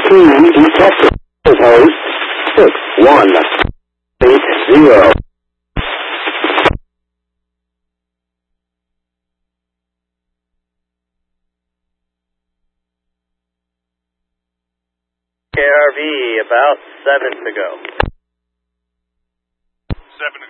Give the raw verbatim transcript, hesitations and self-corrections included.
two detector post six one eight zero. K R V, about seven to go. Seven to